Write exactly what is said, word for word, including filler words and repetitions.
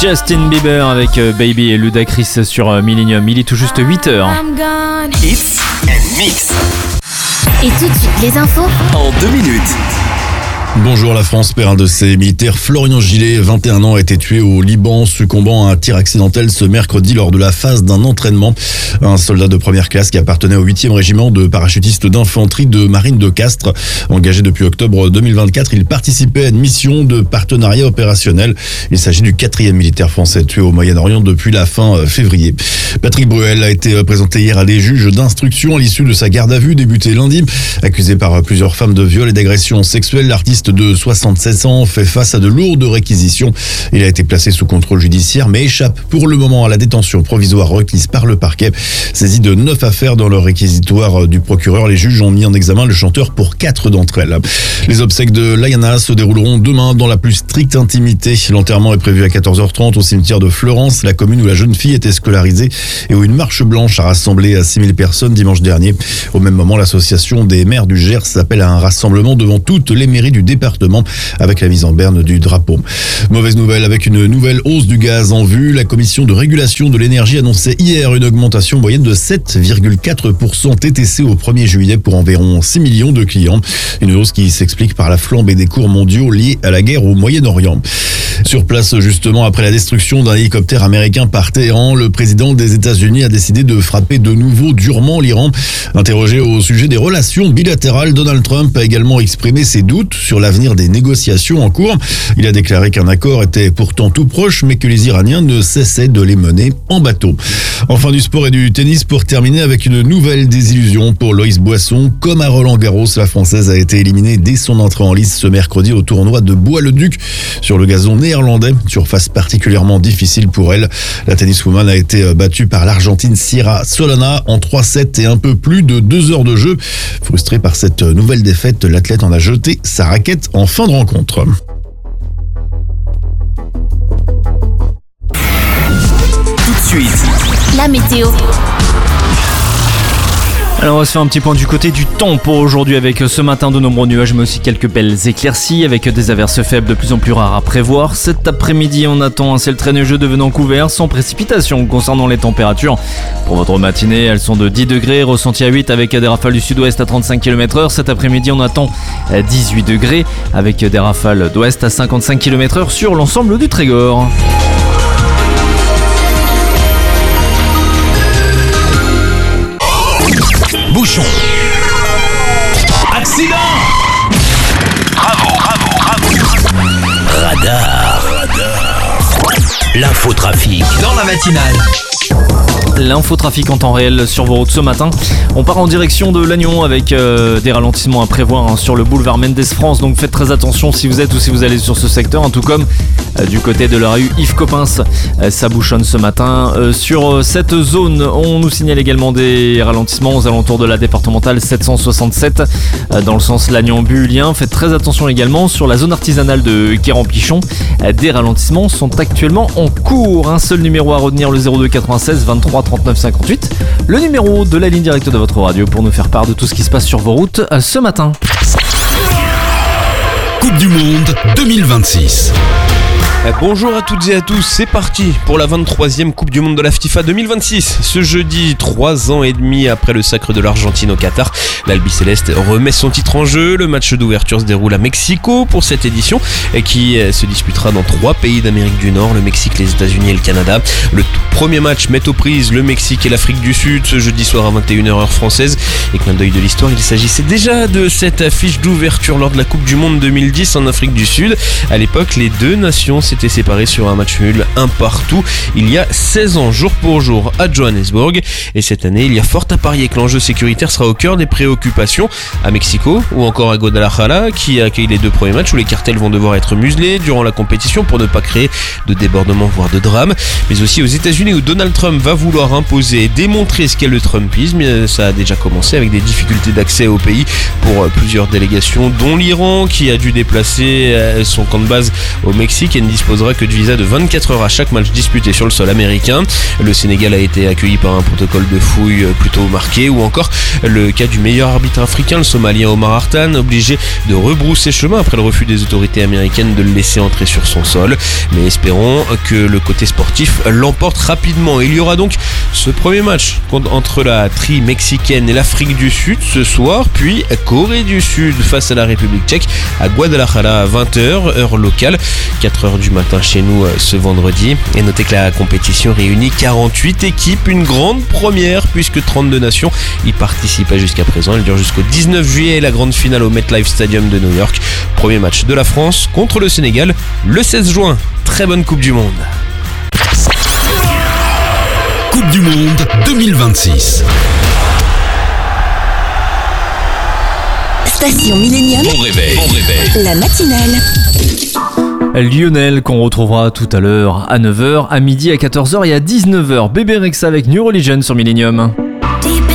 Justin Bieber avec Baby et Ludacris sur Millennium. Il est tout juste huit heures. Hits and Mix. Et tout de suite, les infos En deux minutes. Bonjour, la France perd un de ses militaires. Florian Gillet, vingt et un ans, a été tué au Liban, succombant à un tir accidentel ce mercredi lors de la phase d'un entraînement. Un soldat de première classe qui appartenait au huitième régiment de parachutistes d'infanterie de marine de Castres. Engagé depuis octobre deux mille vingt-quatre, il participait à une mission de partenariat opérationnel. Il s'agit du quatrième militaire français tué au Moyen-Orient depuis la fin février. Patrick Bruel a été présenté hier à des juges d'instruction à l'issue de sa garde à vue débutée lundi. Accusé par plusieurs femmes de viol et d'agression sexuelle, l'artiste de soixante-seize ans fait face à de lourdes réquisitions. Il a été placé sous contrôle judiciaire mais échappe pour le moment à la détention provisoire requise par le parquet. Saisi de neuf affaires dans le réquisitoire du procureur, les juges ont mis en examen le chanteur pour quatre d'entre elles. Les obsèques de Laiana se dérouleront demain dans la plus stricte intimité. L'enterrement est prévu à quatorze heures trente au cimetière de Fleurance, la commune où la jeune fille était scolarisée et où une marche blanche a rassemblé à six mille personnes dimanche dernier. Au même moment, l'association des maires du Gers appelle à un rassemblement devant toutes les mairies du département avec la mise en berne du drapeau. Mauvaise nouvelle, avec une nouvelle hausse du gaz en vue, la commission de régulation de l'énergie annonçait hier une augmentation moyenne de sept virgule quatre pour cent T T C au premier juillet pour environ six millions de clients. Une hausse qui s'explique par la flambée des cours mondiaux liés à la guerre au Moyen-Orient. Sur place, justement, après la destruction d'un hélicoptère américain par Téhéran, le président des États-Unis a décidé de frapper de nouveau durement l'Iran. Interrogé au sujet des relations bilatérales, Donald Trump a également exprimé ses doutes sur l'avenir des négociations en cours. Il a déclaré qu'un accord était pourtant tout proche, mais que les Iraniens ne cessaient de les mener en bateau. Enfin, du sport et du tennis pour terminer avec une nouvelle désillusion pour Loïs Boisson. Comme à Roland-Garros, la Française a été éliminée dès son entrée en lice ce mercredi au tournoi de Bois-le-Duc sur le gazon néerlandais, surface particulièrement difficile pour elle. La tenniswoman a été battue par l'Argentine Sierra Solana en trois sept et un peu plus de deux heures de jeu. Frustrée par cette nouvelle défaite, l'athlète en a jeté sa raquette en fin de rencontre. Tout de suite, la météo. Alors on va se faire un petit point du côté du temps pour aujourd'hui avec ce matin de nombreux nuages mais aussi quelques belles éclaircies avec des averses faibles de plus en plus rares à prévoir. Cet après-midi on attend un ciel très neigeux devenant couvert sans précipitation. Concernant les températures, pour votre matinée elles sont de dix degrés, ressenties à huit avec des rafales du sud-ouest à trente-cinq kilomètres heure. Cet après-midi on attend dix-huit degrés avec des rafales d'ouest à cinquante-cinq kilomètres heure sur l'ensemble du Trégor. bouchon. Accident. Bravo, bravo, bravo. Radar. Radar. L'infotrafic dans la matinale. L'infotrafic en temps réel sur vos routes ce matin. On part en direction de Lannion avec euh, des ralentissements à prévoir hein, sur le boulevard Mendes France. Donc faites très attention si vous êtes ou si vous allez sur ce secteur. Hein, tout comme euh, du côté de la rue Yves Coppens, euh, ça bouchonne ce matin. Euh, sur euh, cette zone, on nous signale également des ralentissements aux alentours de la départementale sept cent soixante-sept euh, dans le sens Lannion-Bullien. Faites très attention également sur la zone artisanale de Quéran-Pichon. Euh, des ralentissements sont actuellement en cours. Un seul numéro à retenir, le zéro deux quatre-vingt-seize vingt-trois trente-neuf cinquante-huit, le numéro de la ligne directe de votre radio pour nous faire part de tout ce qui se passe sur vos routes ce matin. Coupe du Monde deux mille vingt-six. Bonjour à toutes et à tous, c'est parti pour la vingt-troisième Coupe du Monde de la FIFA deux mille vingt-six. Ce jeudi, trois ans et demi après le sacre de l'Argentine au Qatar, l'Albiceleste remet son titre en jeu. Le match d'ouverture se déroule à Mexico pour cette édition qui se disputera dans trois pays d'Amérique du Nord, le Mexique, les États-Unis et le Canada. Le tout premier match met aux prises le Mexique et l'Afrique du Sud ce jeudi soir à vingt et une heures heure française. Et clin d'œil de l'histoire, il s'agissait déjà de cette affiche d'ouverture lors de la Coupe du Monde deux mille dix en Afrique du Sud. À l'époque, les deux nations s'étaient séparés sur un match nul, un partout, il y a seize ans, jour pour jour, à Johannesburg. Et cette année, il y a fort à parier que l'enjeu sécuritaire sera au cœur des préoccupations à Mexico ou encore à Guadalajara, qui accueille les deux premiers matchs où les cartels vont devoir être muselés durant la compétition pour ne pas créer de débordements, voire de drames. Mais aussi aux États-Unis où Donald Trump va vouloir imposer et démontrer ce qu'est le Trumpisme. Ça a déjà commencé avec des difficultés d'accès au pays pour plusieurs délégations, dont l'Iran, qui a dû déplacer son camp de base au Mexique, et une disposera que de visa de vingt-quatre heures à chaque match disputé sur le sol américain. Le Sénégal a été accueilli par un protocole de fouille plutôt marqué, ou encore le cas du meilleur arbitre africain, le Somalien Omar Hartan, obligé de rebrousser chemin après le refus des autorités américaines de le laisser entrer sur son sol. Mais espérons que le côté sportif l'emporte rapidement. Il y aura donc ce premier match entre la tri mexicaine et l'Afrique du Sud ce soir, puis Corée du Sud face à la République tchèque à Guadalajara à vingt heures, heure locale, quatre heures du matin chez nous ce vendredi. Et notez que la compétition réunit quarante-huit équipes, une grande première puisque trente-deux nations y participaient jusqu'à présent. Elle dure jusqu'au dix-neuf juillet, la grande finale au MetLife Stadium de New York. Premier match de la France contre le Sénégal le seize juin. Très bonne Coupe du Monde. Coupe du Monde deux mille vingt-six. Station Millennium. Bon réveil, bon réveil. La matinale. Lionel qu'on retrouvera tout à l'heure à neuf heures, à midi, à quatorze heures et à dix-neuf heures. Bébé Rexa avec New Religion sur Millennium.